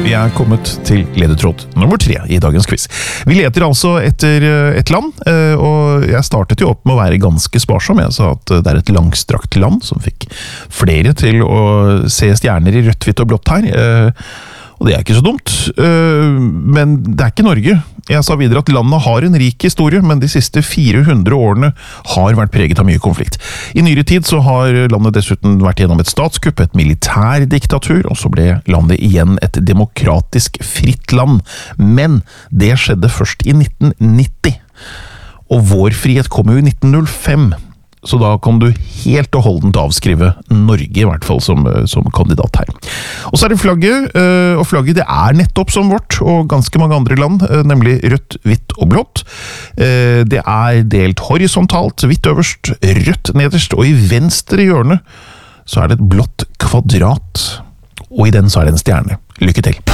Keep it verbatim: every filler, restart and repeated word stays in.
Vi er kommet til ledetråd nummer tre i dagens quiz. Vi leter altså etter et land, og jeg startet jo opp med å være ganske sparsom. Jeg sa at det er et langstrakt land som fikk flere til å se stjerner i rødt, hvitt og blått her. Og det er ikke så dumt, men det er ikke Norge. Jeg sa videre at landet har en rik historie, men de siste fire hundre årene har vært preget av mye konflikt. I nyere tid så har landet dessuten vært gjennom et statskupp, et militærdiktatur, og så ble landet igjen et demokratisk fritt land. Men det skjedde først i nitten nitti, og vår frihet kom jo i nitten null fem. Så da kan du helt og holdent avskrive Norge, i hvert fall som, som kandidat her. Og så er det flagget, og flagget det er nettopp som vårt, og ganske mange andre land, nemlig rødt, hvitt og blått. Det er delt horisontalt, hvitt øverst, rødt nederst, og i venstre hjørne så er det et blått kvadrat, og i den så er det en stjerne. Lykke til!